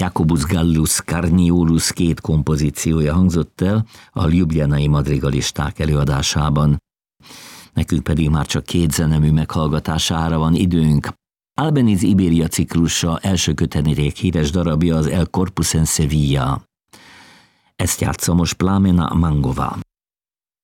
Jacobus Gallus Carniolus 2 kompozíciója hangzott el a ljubljanai madrigalisták előadásában. Nekünk pedig már csak 2 zenemű meghallgatására van időnk. Albéniz Ibéria ciklusa első kötenének híres darabja az El Corpus en Sevilla. Ezt játsza most Plamena Mangova.